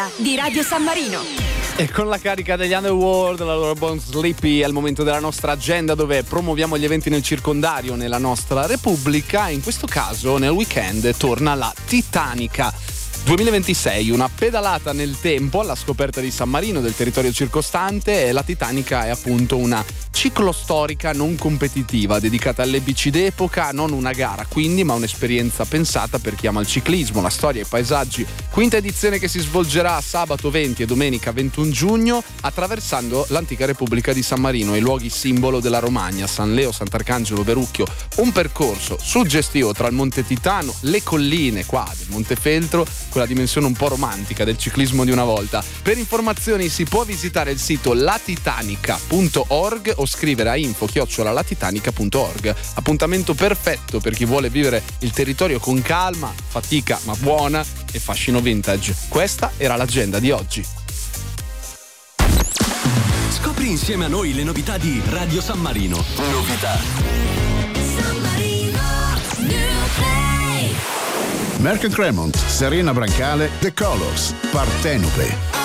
Di Radio San Marino. E con la carica degli Underworld, la loro Born Sleepy, è il momento della nostra agenda dove promuoviamo gli eventi nel circondario nella nostra Repubblica. In questo caso nel weekend torna la Titanica 2026, una pedalata nel tempo alla scoperta di San Marino, del territorio circostante. E la Titanica è appunto una ciclostorica non competitiva dedicata alle bici d'epoca, non una gara quindi, ma un'esperienza pensata per chi ama il ciclismo, la storia e i paesaggi. Quinta edizione che si svolgerà sabato 20 e domenica 21 giugno attraversando l'antica Repubblica di San Marino e i luoghi simbolo della Romagna, San Leo, Sant'Arcangelo, Verrucchio. Un percorso suggestivo tra il Monte Titano, le colline qua del Montefeltro, quella dimensione un po' romantica del ciclismo di una volta. Per informazioni si può visitare il sito latitanica.org o scrivere a info@latitanica.org. Appuntamento perfetto per chi vuole vivere il territorio con calma, fatica ma buona e fascino vintage. Questa era l'agenda di oggi. Scopri insieme a noi le novità di Radio San Marino. Novità. San Marino, New Play. Merck & Cremont, Serena Brancale, The Colors, Partenope.